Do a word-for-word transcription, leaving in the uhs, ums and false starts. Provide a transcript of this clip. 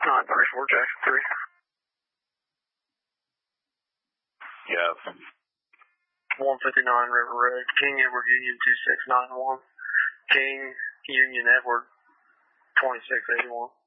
nine thirty-four, Jackson three. Yes. one fifty-nine River Road, King Edward Union two six nine one. King Union Edward twenty-six eighty-one.